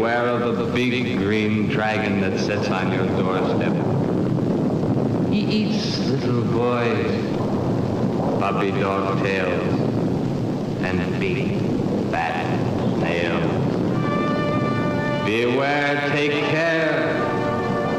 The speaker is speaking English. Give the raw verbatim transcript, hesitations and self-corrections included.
Beware of the big green dragon that sits on your doorstep. He eats little boys, puppy dog tails, and big fat nails. Beware, take